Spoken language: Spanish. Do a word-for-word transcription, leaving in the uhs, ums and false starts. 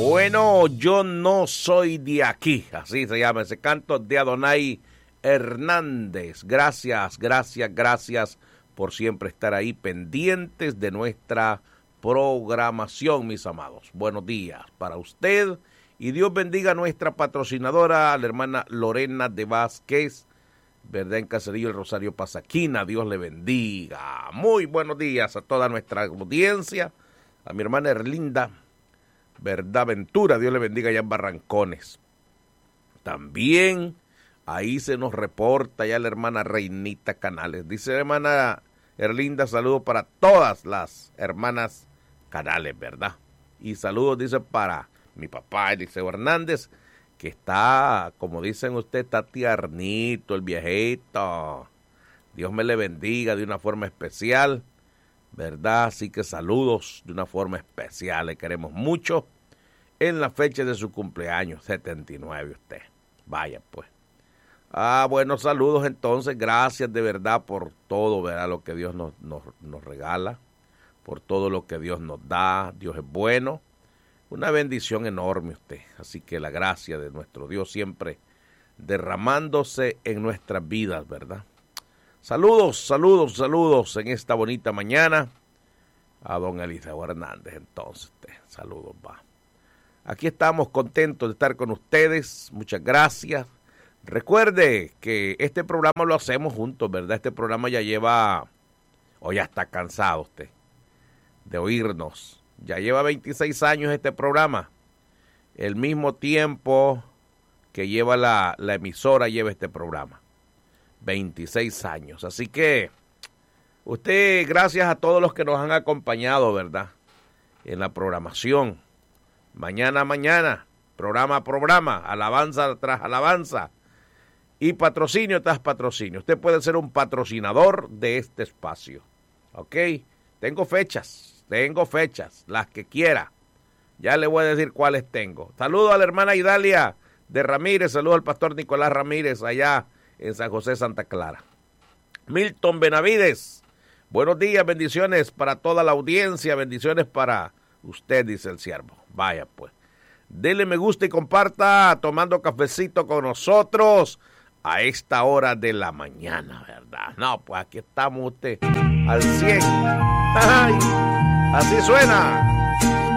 Bueno, yo no soy de aquí, así se llama ese canto de Adonai Hernández. Gracias, gracias, gracias por siempre estar ahí pendientes de nuestra programación, mis amados. Buenos días para usted y Dios bendiga a nuestra patrocinadora, a la hermana Lorena de Vázquez, verdad, en Caserío el Rosario Pasaquina. Dios le bendiga. Muy buenos días a toda nuestra audiencia, a mi hermana Erlinda, verdad, Ventura, Dios le bendiga allá en Barrancones. También ahí se nos reporta ya la hermana Reinita Canales. Dice la hermana Erlinda, saludos para todas las hermanas Canales, ¿verdad? Y saludos, dice, para mi papá Eliseo Hernández, que está, como dicen ustedes, está tiernito, el viejito. Dios me le bendiga de una forma especial, ¿verdad? Así que saludos de una forma especial. Le queremos mucho en la fecha de su cumpleaños, setenta y nueve usted. Vaya, pues. Ah, bueno, saludos entonces. Gracias de verdad por todo, ¿verdad? Lo que Dios nos, nos, nos regala, por todo lo que Dios nos da. Dios es bueno. Una bendición enorme usted. Así que la gracia de nuestro Dios siempre derramándose en nuestras vidas, ¿verdad? Saludos, saludos, saludos en esta bonita mañana a don Eliseo Hernández. Entonces, usted, saludos, va. Aquí estamos contentos de estar con ustedes. Muchas gracias. Recuerde que este programa lo hacemos juntos, ¿verdad? Este programa ya lleva, o ya está cansado usted de oírnos. Ya lleva veintiséis años este programa. El mismo tiempo que lleva la, la emisora lleva este programa. veintiséis años. Así que usted, gracias a todos los que nos han acompañado, ¿verdad? En la programación. Mañana a mañana, programa a programa, alabanza tras alabanza y patrocinio tras patrocinio. Usted puede ser un patrocinador de este espacio. ¿Ok? Tengo fechas. Tengo fechas, las que quiera. Ya le voy a decir cuáles tengo. Saludo a la hermana Idalia de Ramírez. Saludo al pastor Nicolás Ramírez allá en San José, Santa Clara. Milton Benavides. Buenos días, bendiciones para toda la audiencia. Bendiciones para usted, dice el siervo. Vaya pues. Dele me gusta y comparta tomando cafecito con nosotros a esta hora de la mañana, ¿verdad? No, pues aquí estamos usted al cien. ¡Ay! Así suena.